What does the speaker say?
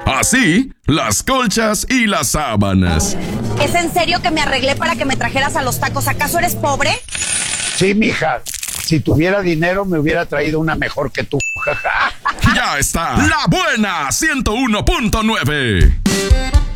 Así, las colchas y las sábanas. ¿Es en serio que me arreglé para que me trajeras a los tacos? ¿Acaso eres pobre? Sí, mija. Si tuviera dinero me hubiera traído una mejor que tú. Ya está. La Buena 101.9.